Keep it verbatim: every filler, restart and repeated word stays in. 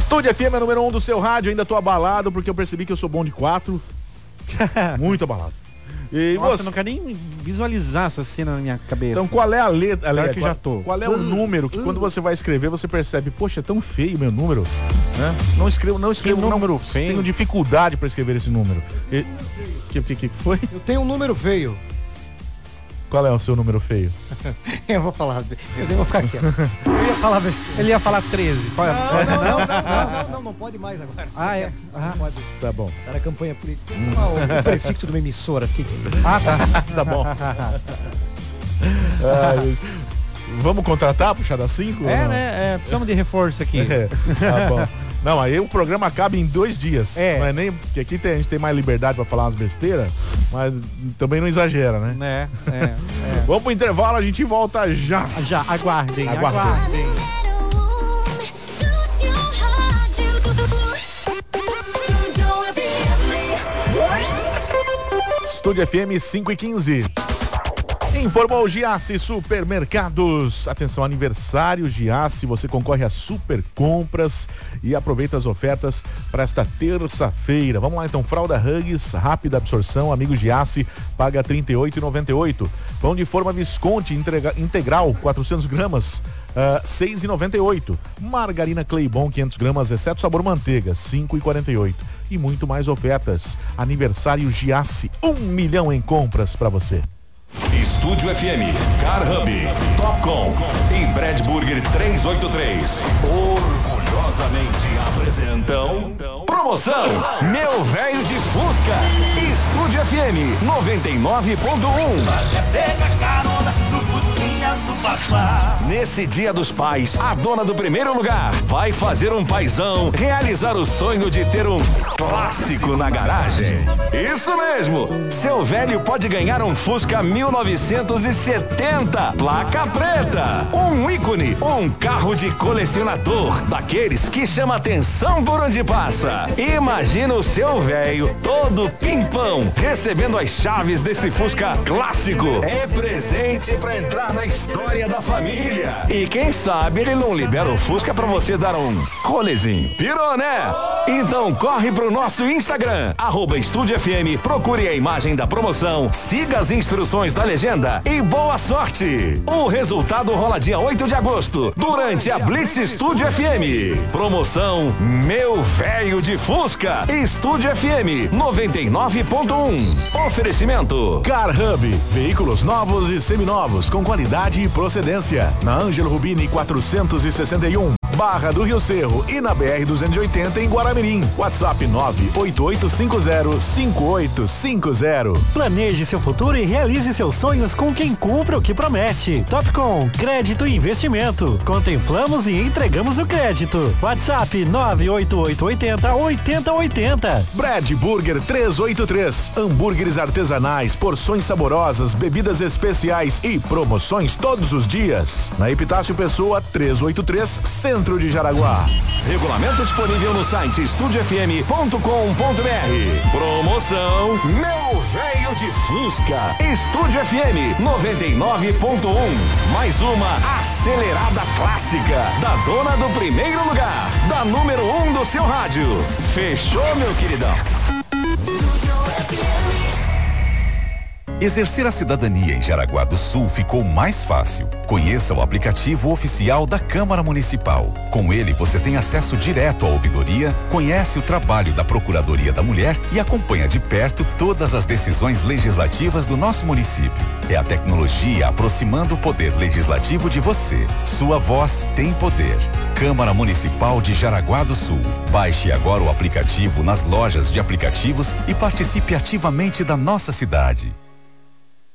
Estúdio F M é número um do seu rádio. Ainda tô abalado porque eu percebi que eu sou bom de quatro. Muito abalado. E Nossa, você... eu não quero nem visualizar essa cena na minha cabeça. Então qual é a letra? Claro qual, que já tô. Qual é o número que quando você vai escrever você percebe, poxa, é tão feio meu número, né? Não escrevo, não escrevo, que número não, feio. Tenho dificuldade para escrever esse número. E... Que, que que foi? Eu tenho um número feio. Qual é o seu número feio? Eu vou falar, eu devo ficar quieto. Eu ia falar besteira. Ele ia falar treze. Não, não, não, não, não, não, não, não pode mais agora. Ah, é? Não pode. Tá bom. Tá na campanha política. Hum. O, o prefixo de uma emissora aqui. Ah, tá. Tá bom. Ai, vamos contratar, puxar das cinco? É, né? É, precisamos de reforço aqui. É, tá bom. Não, aí o programa acaba em dois dias. É. Não é nem. Porque aqui tem, a gente tem mais liberdade pra falar umas besteiras, mas também não exagera, né? É, é, é. Vamos pro intervalo, a gente volta já. Já, aguardem, Aguardem. aguardem. Estúdio F M cinco e quinze. Informou Giasse Supermercados. Atenção, aniversário Giasse, você concorre a super compras e aproveita as ofertas para esta terça-feira. Vamos lá então, fralda Huggies, rápida absorção, amigo Giasse, paga trinta e oito reais e noventa e oito centavos. Pão de forma Visconti entrega, integral, quatrocentas gramas, uh, seis reais e noventa e oito centavos. Margarina Claybon, quinhentas gramas, exceto sabor manteiga, cinco reais e quarenta e oito centavos. E muito mais ofertas. Aniversário Giasse, um milhão em compras para você. Estúdio F M, Car Hub, Topcom e Brad Burger trezentos e oitenta e três orgulhosamente apresentam promoção Meu Velho de Fusca. Estúdio F M noventa e nove ponto um. Pega carona do Fusquinha do Papá. Nesse Dia dos Pais, a dona do primeiro lugar vai fazer um paizão realizar o sonho de ter um clássico na garagem. Isso mesmo, seu velho pode ganhar um Fusca mil novecentos e setenta, placa preta, um ícone, um carro de colecionador, daqueles que chama atenção por onde passa. Imagina o seu velho todo pimpão recebendo as chaves desse Fusca clássico. É presente pra entrar na história da família. E quem sabe ele não libera o Fusca pra você dar um rolezinho. Pirou, né? Então corre pro nosso Instagram, arroba Estúdio F M, procure a imagem da promoção, siga as instruções da legenda e boa sorte! O resultado rola dia oito de agosto, durante a Blitz Estúdio F M. Promoção Meu Velho de Fusca. Estúdio F M noventa e nove ponto um. Oferecimento Car Hub, veículos novos e seminovos com qualidade e procedência. Na Ângelo Rubini quatrocentos e sessenta e um, Barra do Rio Cerro, e na B R duzentos e oitenta em Guaramirim. WhatsApp nove oito oito cinco zero cinco oito cinco zero. Planeje seu futuro e realize seus sonhos com quem cumpre o que promete. Topcom, crédito e investimento. Contemplamos e entregamos o crédito. WhatsApp nove oito oito oito zero oito zero oito zero. Brad Burger trezentos e oitenta e três, hambúrgueres artesanais, porções saborosas, bebidas especiais e promoções todos os dias. Na Epitácio Pessoa trezentos e oitenta e três, Centro de Jaraguá. Regulamento disponível no site estúdio f m ponto com ponto b r. Promoção Meu Velho de Fusca. Estúdio F M noventa e nove ponto um. Mais uma acelerada clássica da dona do primeiro lugar, da número um do seu rádio. Fechou, meu queridão? Exercer a cidadania em Jaraguá do Sul ficou mais fácil. Conheça o aplicativo oficial da Câmara Municipal. Com ele, você tem acesso direto à ouvidoria, conhece o trabalho da Procuradoria da Mulher e acompanha de perto todas as decisões legislativas do nosso município. É a tecnologia aproximando o poder legislativo de você. Sua voz tem poder. Câmara Municipal de Jaraguá do Sul. Baixe agora o aplicativo nas lojas de aplicativos e participe ativamente da nossa cidade.